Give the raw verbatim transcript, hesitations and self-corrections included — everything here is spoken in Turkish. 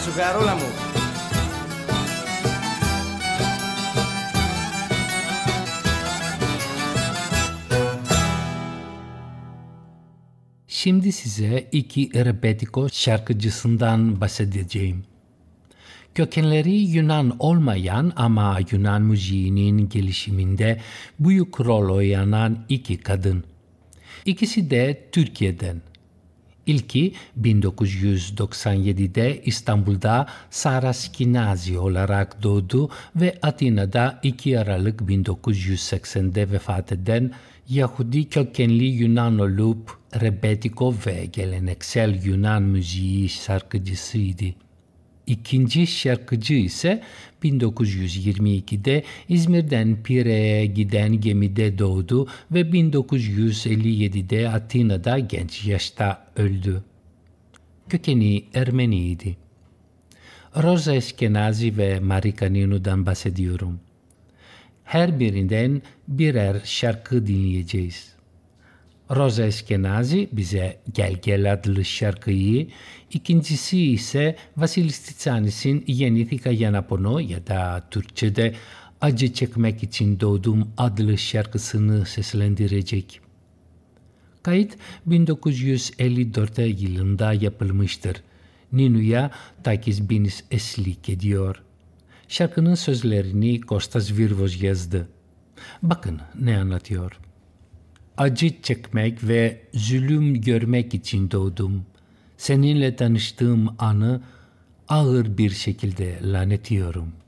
Açukarola μου. Şimdi size iki rebetiko şarkıcısından bahsedeceğim. Kökenleri Yunan olmayan ama Yunan müziğinin gelişiminde büyük rol oynayan iki kadın. İkisi de Türkiye'den. İlki bin dokuz yüz doksan yedide İstanbul'da Sara Skinazi olarak doğdu ve Atina'da iki Aralık bin dokuz yüz seksende vefat eden Yahudi kökenli Yunan olup rebetiko ve geleneksel Yunan müziği şarkıcısıydı. İkinci şarkıcı ise bin dokuz yüz yirmi ikide İzmir'den Pire'ye giden gemide doğdu ve bin dokuz yüz elli yedide Atina'da genç yaşta öldü. Kökeni Ermeniydi. Rosa Eskenazi ve Marika Ninu'dan bahsediyorum. Her birinden birer şarkı dinleyeceğiz. Rosa Eskenazi bize Gel Gel adlı şarkıyı, ikincisi ise Vasilis Titsanis'in Γεννήθηκα για να πονώ ya da Türkçe'de Acı Çekmek için Doğdum adlı şarkısını seslendirecek. Kayıt bin dokuz yüz elli dört yılında yapılmıştır. Ninu'ya Takis Binis eşlik ediyor. Şarkının sözlerini Kostas Virvos yazdı. Bakın ne anlatıyor. Acı çekmek ve zulüm görmek için doğdum. Seninle tanıştığım anı ağır bir şekilde lanetliyorum.